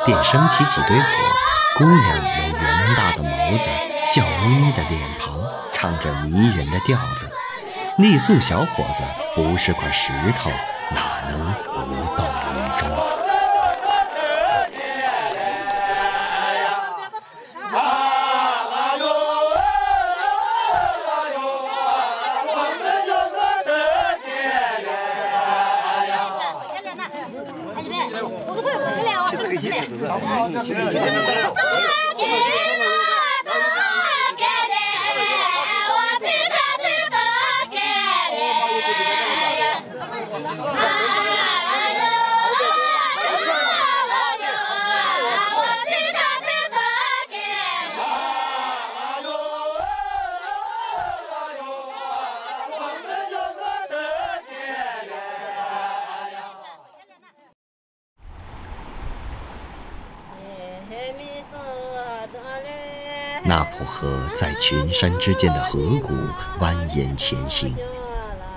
便升起几堆火。姑娘有圆大的眸子，笑眯眯的脸庞，唱着迷人的调子。傈僳小伙子不是块石头，哪能无动于衷？那浦河在群山之间的河谷蜿蜒前行，